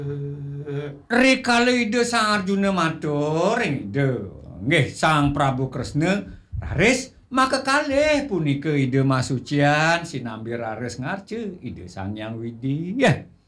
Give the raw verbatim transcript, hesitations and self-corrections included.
Rikala ide Sang Arjuna matur ide nggih Sang Prabu Kresna raris maka kalih punika ide masucian sinambi raris ngarce ide Sang Hyang Widi. Ya.